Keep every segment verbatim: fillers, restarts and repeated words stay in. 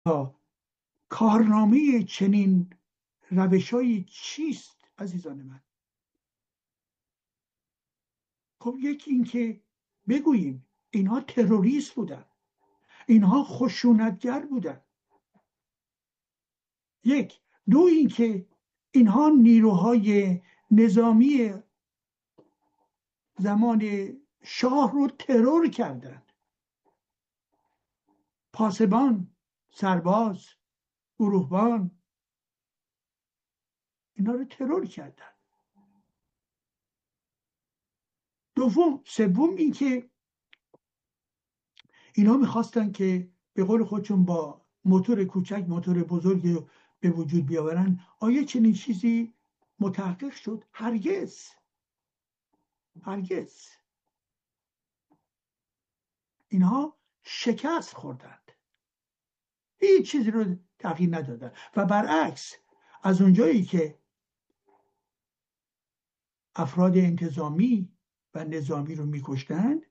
کارنامه چنین روشایی چیست عزیزان من؟ خب یکی این که بگوییم اینها تروریست بودن، اینها خشونتگر بودن. یک دو این که اینها نیروهای نظامی زمان شاه رو ترور کردند، پاسبان، سرباز، گروهبان، اینا رو ترور کردند. دوم سوم این که اینا میخواستن که به قول خودشون با موتور کوچک موتور بزرگی رو به وجود بیاورن. آیا چنین چیزی متحقق شد؟ هرگز هرگز. اینها شکست خوردند، هیچ چیزی رو تغییر ندادن و برعکس از اونجایی که افراد انتظامی و نظامی رو میکشتند،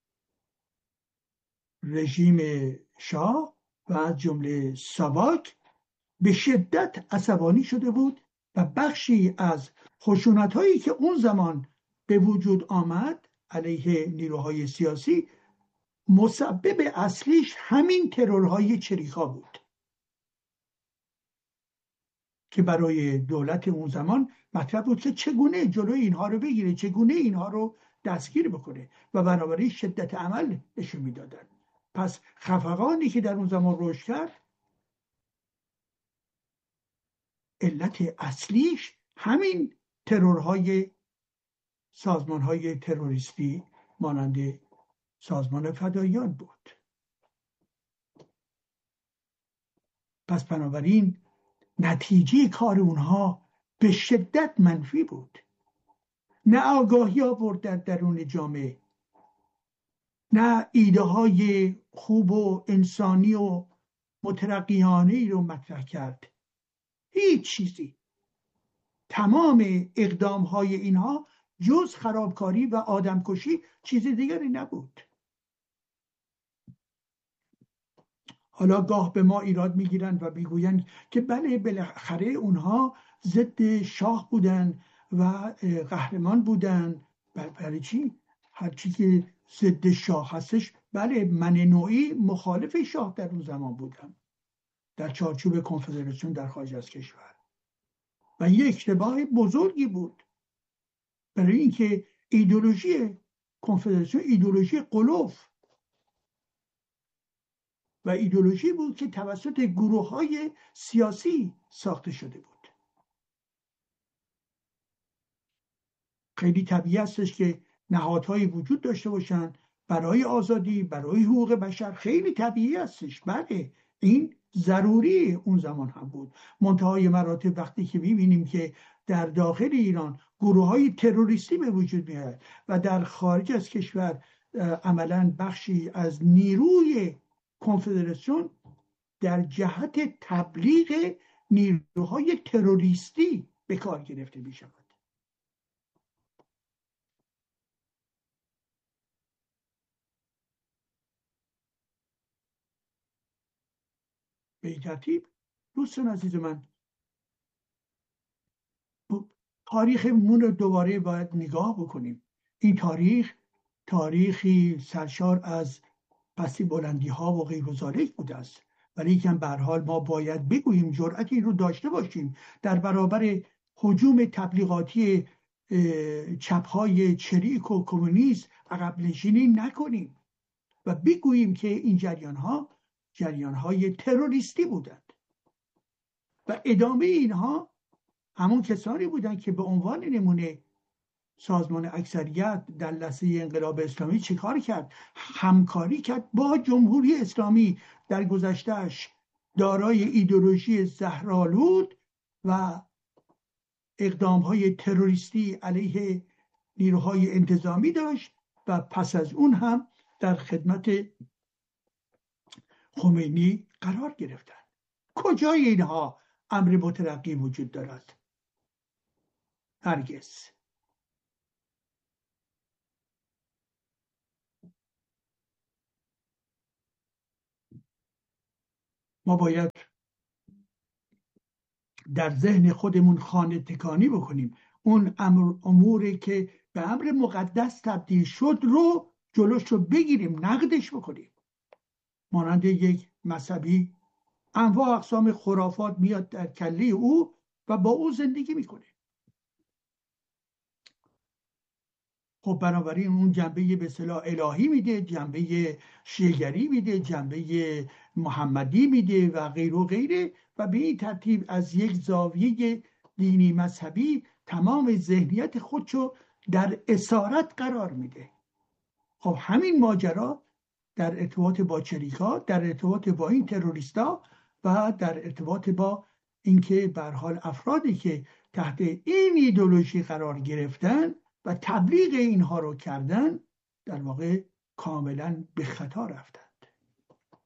رژیم شاه و از جمله ساواک به شدت عصبانی شده بود و بخشی از خشونت هایی که اون زمان به وجود آمد علیه نیروهای سیاسی مسبب اصلیش همین ترورهای چریکا بود که برای دولت اون زمان مطرح بود که چگونه جلوی اینها رو بگیره، چگونه اینها رو دستگیر بکنه و بنابراین شدت عمل نشون میدادن. پس خفقانی که در اون زمان رشد کرد علت اصلیش همین ترورهای سازمانهای تروریستی مانند سازمان فداییان بود. پس بنابراین نتیجه کار اونها به شدت منفی بود. نه آگاهی آورد در درون جامعه، نه ایده های خوب و انسانی و مترقیانه رو مطرح کرد. هیچ چیزی. تمام اقدام های اینها جز خرابکاری و آدمکشی چیز دیگری نبود. حالا گاه به ما ایراد میگیرند و میگویند که بله بالاخره اونها ضد شاه بودن و قهرمان بودن. برای چی؟ هرچی که ضد شاه هستش، بله من نوعی مخالف شاه در اون زمان بودم در چارچوب کنفدراسیون در خارج از کشور و یک اشتباه بزرگی بود، برای اینکه ایدئولوژی کنفدراسیون ایدئولوژی غلوف و ایدئولوژی بود که توسط گروه های سیاسی ساخته شده بود. خیلی طبیعی هستش که نهادهایی وجود داشته باشن برای آزادی، برای حقوق بشر، خیلی طبیعی هستش. بله این ضروری اون زمان هم بود. منتهای مراتب وقتی که میبینیم که در داخل ایران گروه های تروریستی به وجود میاد و در خارج از کشور عملاً بخشی از نیروی کنفدراسیون در جهت تبلیغ نیروهای تروریستی به کار گرفته می شود. به این ترتیب دوستان عزیز من، تاریخمون رو دوباره باید نگاه بکنیم. این تاریخ تاریخی سرشار از پستی بلندی ها و غیر و ذالک بوده است، ولی یکم به هر حال ما باید بگوییم، جرأت این رو داشته باشیم در برابر هجوم تبلیغاتی چپ‌های چریک و کمونیست عقب نشینی نکنیم و بگوییم که این جریان ها جریان های تروریستی بودند و ادامه اینها همون کسانی بودند که به عنوان نمونه سازمان اکثریت در لحظه انقلاب اسلامی چه کار کرد؟ همکاری کرد با جمهوری اسلامی در گذشتهش دارای ایدئولوژی زهرآلود و اقدامهای تروریستی علیه نیروهای انتظامی داشت و پس از اون هم در خدمت خمینی قرار گرفتن. کجای اینها امر مترقی وجود دارد؟ هرگز. ما باید در ذهن خودمون خانه تکانی بکنیم، اون امر اموری که به امر مقدس تبدیل شد رو جلوش رو بگیریم، نقدش بکنیم. مانند یک مذهبی انواع اقسام خرافات میاد در کله او و با او زندگی میکنه. خب بنابراین اون جنبه به اصطلاح الهی میده، جنبه شیگری میده، جنبه محمدی میده و غیر و غیره، و به این ترتیب از یک زاویه دینی مذهبی تمام ذهنیت خودشو در اسارت قرار میده. خب همین ماجرا در ارتباط با چریکا، در ارتباط با این تروریستا و در ارتباط با اینکه به هر حال افرادی که تحت این ایدئولوژی قرار گرفتن و تبلیغ اینها رو کردن، در واقع کاملا به خطا رفتن.